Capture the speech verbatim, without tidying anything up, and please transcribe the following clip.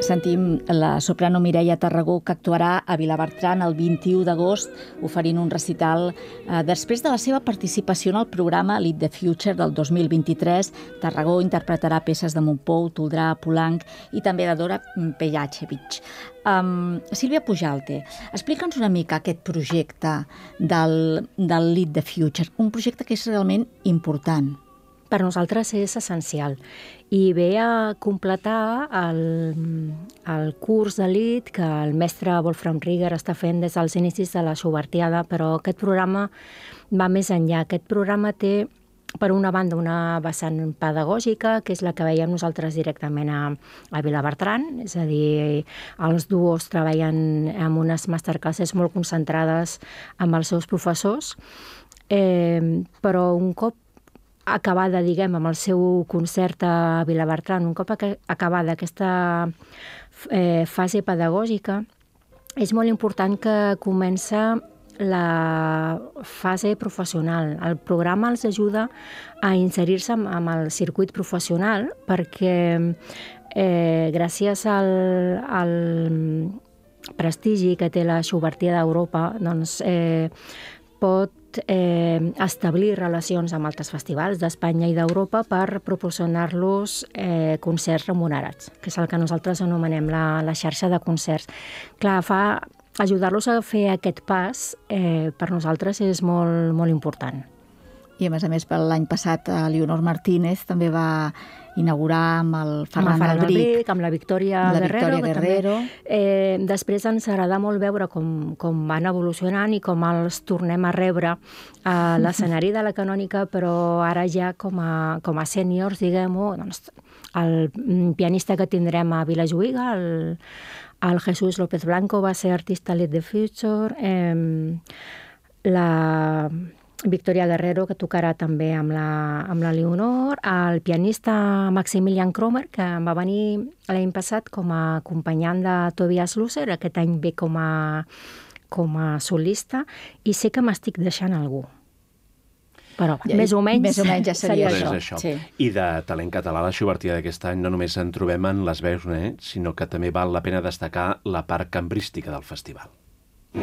Sentim la soprano Mireia Tarragó, que actuarà a Vilabertran el vint-i-u d'agost, oferint un recital eh, després de la seva participació en el programa Lead the Future del dos mil vint-i-tres. Tarragó interpretarà peces de Montpou, Toldrà, Poulenc i també de Dora Pejacevic. Um, Sílvia Pujalte, explica'ns una mica aquest projecte del, del Lead the Future, un projecte que és realment important. Per nosaltres és essencial i ve a completar el, el curs de Lead que el mestre Wolfram Rieger està fent des dels inicis de la Schubertiada, però aquest programa va més enllà. Aquest programa té, per una banda, una vessant pedagògica, que és la que veiem nosaltres directament a, a Vilabertran, és a dir, els duos treballen amb unes masterclasses molt concentrades amb els seus professors, eh, però un cop acabada, diguem, amb el seu concert a Vilabertran, un cop acabada aquesta eh, fase pedagògica, és molt important que comença la fase professional. El programa els ajuda a inserir-se amb el circuit professional perquè eh, gràcies al, al prestigi que té la Schubertiada d'Europa, doncs eh, pot eh, establir relacions amb altres festivals d'Espanya i d'Europa per proporcionar-los eh, concerts remunerats, que és el que nosaltres anomenem la, la xarxa de concerts. Clar, fa ajudar-los a fer aquest pas eh, per nosaltres és molt, molt important. I a més a més, per l'any passat, Leonor Martínez també va inaugurar amb el Ferran Albric, amb la Victòria la Guerrero. Victòria Guerrero. També, eh, després ens agrada molt veure com, com van evolucionant i com els tornem a rebre a l'escenari de la Canònica, però ara ja com a, com a sèniors, diguem-ho, doncs, el pianista que tindrem a Vilajuïga, el, el Jesús López Blanco, va ser artista Lead the Future, eh, la Victòria Guerrero, que tocarà també amb la, amb la Leonor, el pianista Maximilian Kromer, que va venir l'any passat com a acompanyant de Tobias Lusser, aquest any ve com a, com a solista, i sé que m'estic deixant algú. Però ja, més o menys, més o menys ja seria, seria això. això. Sí. I de talent català, la Schubertiada d'aquest any no només en trobem en les veus, eh, sinó que també val la pena destacar la part cambrística del festival.